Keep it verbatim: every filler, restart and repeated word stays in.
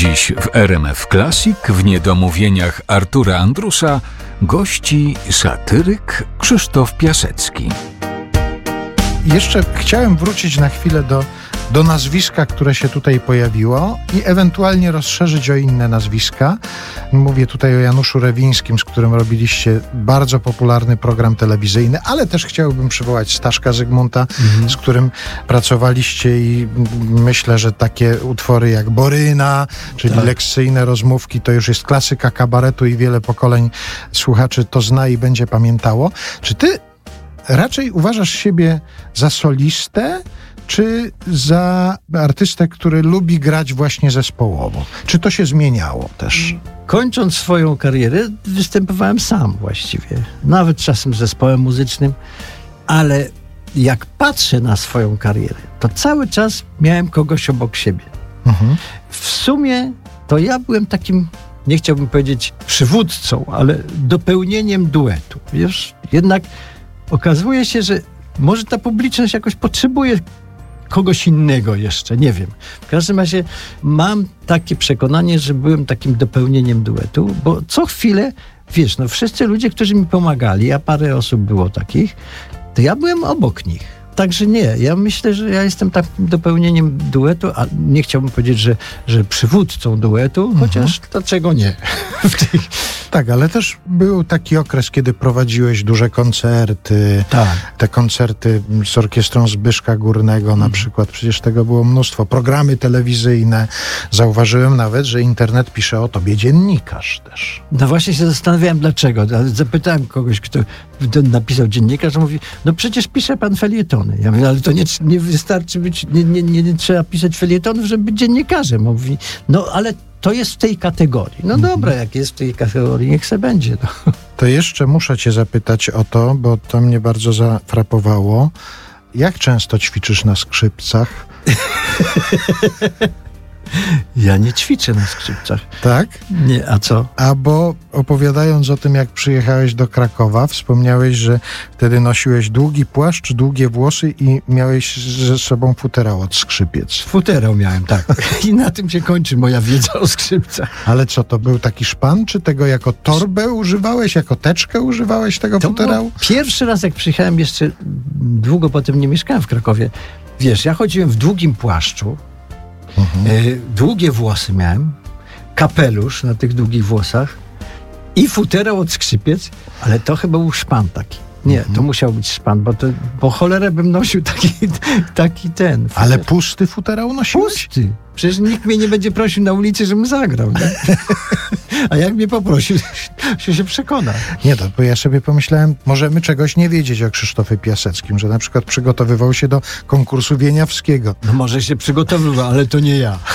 Dziś w R M F Classic w niedomówieniach Artura Andrusa gości satyryk Krzysztof Piasecki. Jeszcze chciałem wrócić na chwilę do, do nazwiska, które się tutaj pojawiło i ewentualnie rozszerzyć o inne nazwiska. Mówię tutaj o Januszu Rewińskim, z którym robiliście bardzo popularny program telewizyjny, ale też chciałbym przywołać Staszka Zygmunta, mhm. z którym pracowaliście i myślę, że takie utwory jak Boryna, czyli tak. lekcyjne rozmówki, to już jest klasyka kabaretu i wiele pokoleń słuchaczy to zna i będzie pamiętało. Czy ty raczej uważasz siebie za solistę, czy za artystę, który lubi grać właśnie zespołowo? Czy to się zmieniało też? Kończąc swoją karierę, występowałem sam właściwie. Nawet czasem z zespołem muzycznym, ale jak patrzę na swoją karierę, to cały czas miałem kogoś obok siebie. Mhm. W sumie to ja byłem takim, nie chciałbym powiedzieć przywódcą, ale dopełnieniem duetu. Wiesz, jednak okazuje się, że może ta publiczność jakoś potrzebuje kogoś innego jeszcze, nie wiem. W każdym razie mam takie przekonanie, że byłem takim dopełnieniem duetu, bo co chwilę, wiesz, no wszyscy ludzie, którzy mi pomagali, a parę osób było takich, to ja byłem obok nich. Także nie, ja myślę, że ja jestem takim dopełnieniem duetu, a nie chciałbym powiedzieć, że, że przywódcą duetu, mhm. chociaż dlaczego nie? Tak, ale też był taki okres, kiedy prowadziłeś duże koncerty, tak. te koncerty z orkiestrą Zbyszka Górnego na mhm. przykład, przecież tego było mnóstwo, programy telewizyjne. Zauważyłem nawet, że internet pisze o tobie dziennikarz też. No właśnie się zastanawiałem dlaczego, zapytałem kogoś, kto napisał dziennikarz, mówi, no przecież pisze pan felietony. Ja mówię, ale to nie, nie wystarczy być, nie, nie, nie, nie trzeba pisać felietonów, żeby być dziennikarzem. Mówi, no ale to jest w tej kategorii. No mhm. dobra, jak jest w tej kategorii, niech se będzie. No. To jeszcze muszę cię zapytać o to, bo to mnie bardzo zafrapowało. Jak często ćwiczysz na skrzypcach? Ja nie ćwiczę na skrzypcach. Tak? Nie, a co? A bo opowiadając o tym, jak przyjechałeś do Krakowa, wspomniałeś, że wtedy nosiłeś długi płaszcz, długie włosy i miałeś ze sobą futerał od skrzypiec. Futerał miałem, tak. I na tym się kończy moja wiedza o skrzypcach. Ale co, to był taki szpan, czy tego jako torbę używałeś, jako teczkę używałeś tego to futerału? Pierwszy raz, jak przyjechałem, jeszcze długo potem nie mieszkałem w Krakowie. Wiesz, ja chodziłem w długim płaszczu, Mhm. E, długie włosy miałem, kapelusz na tych długich włosach i futerał od skrzypiec, ale to chyba był szpan taki. Nie, mhm. to musiał być szpan, bo, to, bo cholerę bym nosił taki, taki ten. Futer. Ale pusty futerał nosiłeś? Pusty. Przecież nikt mnie nie będzie prosił na ulicy, żebym zagrał. Nie? A jak mnie poprosił, się, się przekona. Nie, to bo ja sobie pomyślałem, możemy czegoś nie wiedzieć o Krzysztofie Piaseckim, że na przykład przygotowywał się do konkursu wieniawskiego. No może się przygotowywał, ale to nie ja.